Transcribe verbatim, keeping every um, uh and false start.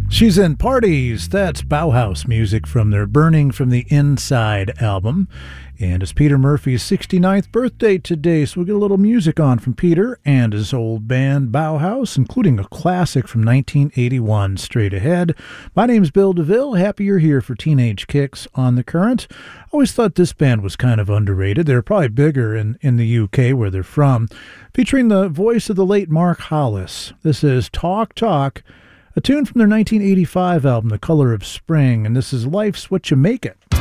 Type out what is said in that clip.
She's in Parties. That's Bauhaus music from their Burning from the Inside album. And it's Peter Murphy's sixty-ninth birthday today, so we'll get a little music on from Peter and his old band Bauhaus, including a classic from nineteen eighty-one, straight ahead. My name's Bill DeVille. Happy you're here for Teenage Kicks on the Current. I always thought this band was kind of underrated. They're probably bigger in, in the U K, where they're from. Featuring the voice of the late Mark Hollis. This is Talk Talk, a tune from their nineteen eighty-five album, The Color of Spring, and this is Life's What You Make It.